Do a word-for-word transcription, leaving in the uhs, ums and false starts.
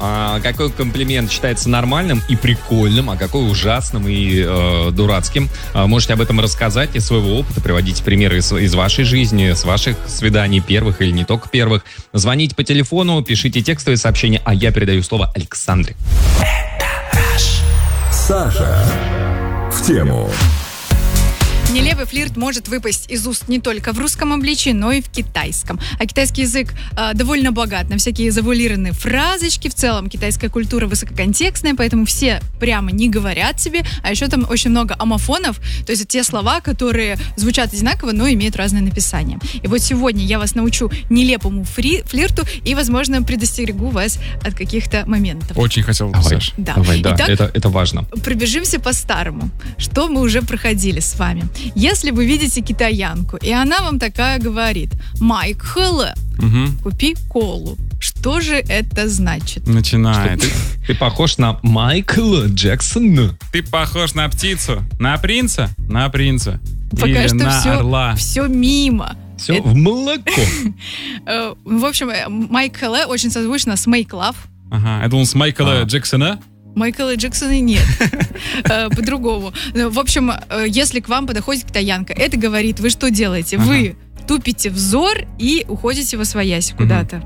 А какой комплимент считается нормальным и прикольным, а какой ужасным и э, дурацким? А, можете об этом рассказать из своего опыта, приводите примеры из, из вашей жизни, с ваших свиданий, первых или не только первых. Звоните по телефону, пишите текстовые сообщения, а я передаю слово Александре. Саша в тему. Нелепый флирт может выпасть из уст не только в русском обличии, но и в китайском. А китайский язык э, довольно богат на всякие завуалированные фразочки. В целом китайская культура высококонтекстная, поэтому все прямо не говорят себе. А еще там очень много омофонов, то есть те слова, которые звучат одинаково, но имеют разное написание. И вот сегодня я вас научу нелепому фри- флирту и, возможно, предостерегу вас от каких-то моментов. Очень хотел бы, Давай, Саша. Да. Давай, да, Итак, это, это важно. пробежимся по-старому. Что мы уже проходили с вами. Если вы видите китаянку, и она вам такая говорит: «Майк Хэлэ, Угу. купи колу». Что же это значит? Начинает. Ты, ты похож на Майкла Джексона. Ты похож на птицу. На принца? На принца. Пока Или что на все, орла. все мимо. Все Это- в молоко. Э, В общем, э, Майк Хэлэ очень созвучно с Make Love. Ага, я думал, с Майкла А. Джексона. Майкла Джексона нет. Э, По-другому. Э, В общем, э, если к вам подходит китаянка, это говорит, вы что делаете? Вы тупите взор и уходите восвояси куда-то.